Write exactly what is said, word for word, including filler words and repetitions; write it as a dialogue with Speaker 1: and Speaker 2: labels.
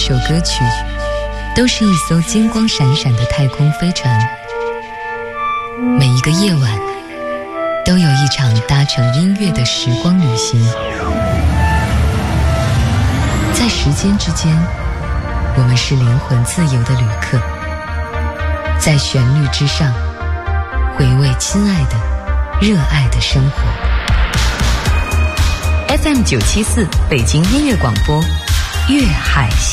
Speaker 1: 首歌曲都是一艘金光闪闪的太空飞船，每一个夜晚都有一场搭乘音乐的时光旅行。在时间之间，我们是灵魂自由的旅客，在旋律之上回味亲爱的热爱的生活。 F M 九七四北京音乐广播，粤海